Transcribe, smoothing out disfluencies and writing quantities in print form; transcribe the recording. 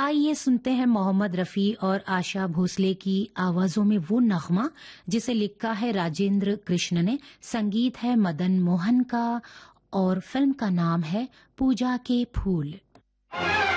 आइए सुनते हैं मोहम्मद रफ़ी और आशा भोसले की आवाजों में वो नगमा जिसे लिखा है राजेंद्र कृष्ण ने, संगीत है मदन मोहन का और फिल्म का नाम है पूजा के फूल।